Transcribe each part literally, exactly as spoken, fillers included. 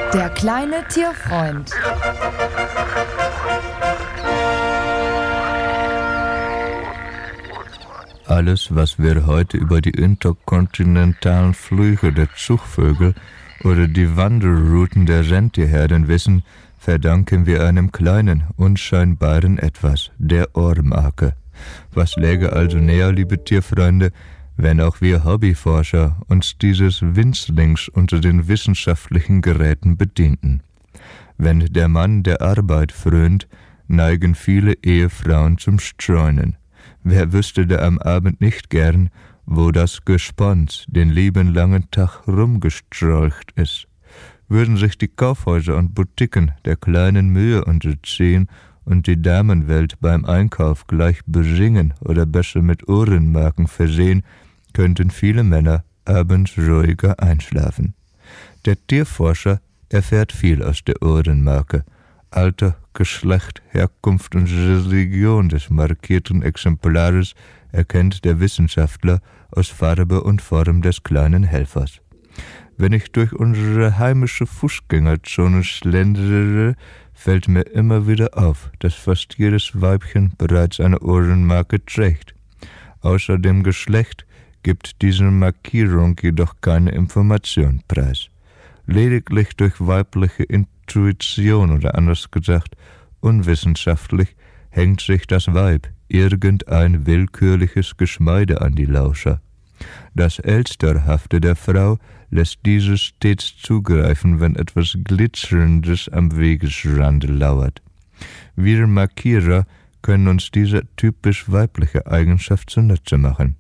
Der kleine Tierfreund. Alles, was wir heute über die interkontinentalen Flüge der Zugvögel oder die Wanderrouten der Rentierherden wissen, verdanken wir einem kleinen, unscheinbaren Etwas, der Ohrmarke. Was läge also näher, liebe Tierfreunde, wenn auch wir Hobbyforscher uns dieses Winzlings unter den wissenschaftlichen Geräten bedienten? Wenn der Mann der Arbeit frönt, neigen viele Ehefrauen zum Streunen. Wer wüsste da am Abend nicht gern, wo das Gespons den lieben langen Tag rumgestrolcht ist? Würden sich die Kaufhäuser und Boutiquen der kleinen Mühe unterziehen und die Damenwelt beim Einkauf gleich besingen oder besser mit Ohrenmarken versehen, könnten viele Männer abends ruhiger einschlafen. Der Tierforscher erfährt viel aus der Ohrenmarke. Alter, Geschlecht, Herkunft und Religion des markierten Exemplares erkennt der Wissenschaftler aus Farbe und Form des kleinen Helfers. Wenn ich durch unsere heimische Fußgängerzone schlendere, fällt mir immer wieder auf, dass fast jedes Weibchen bereits eine Ohrenmarke trägt. Außer dem Geschlecht gibt diese Markierung jedoch keine Information preis. Lediglich durch weibliche Intuition oder anders gesagt unwissenschaftlich hängt sich das Weib irgendein willkürliches Geschmeide an die Lauscher. Das Elsterhafte der Frau lässt dieses stets zugreifen, wenn etwas Glitzerndes am Wegesrande lauert. Wir Markierer können uns diese typisch weibliche Eigenschaft zunutze machen.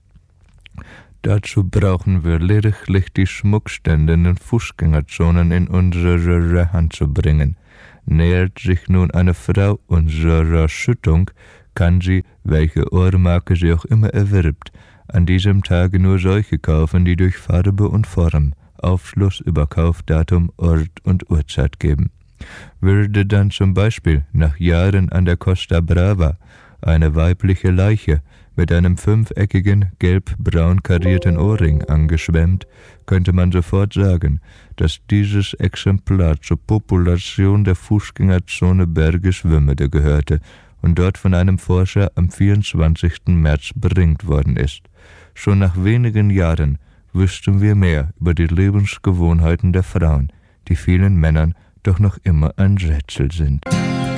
Dazu brauchen wir lediglich die Schmuckstände in den Fußgängerzonen in unsere Hand zu bringen. Nähert sich nun eine Frau unserer Schüttung, kann sie, welche Ohrmarke sie auch immer erwirbt, an diesem Tage nur solche kaufen, die durch Farbe und Form Aufschluss über Kaufdatum, Ort und Uhrzeit geben. Würde dann zum Beispiel nach Jahren an der Costa Brava eine weibliche Leiche mit einem fünfeckigen, gelb-braun karierten Ohrring angeschwemmt, könnte man sofort sagen, dass dieses Exemplar zur Population der Fußgängerzone Bergisch-Wümmede gehörte und dort von einem Forscher am vierundzwanzigsten März beringt worden ist. Schon nach wenigen Jahren wüssten wir mehr über die Lebensgewohnheiten der Frauen, die vielen Männern doch noch immer ein Rätsel sind.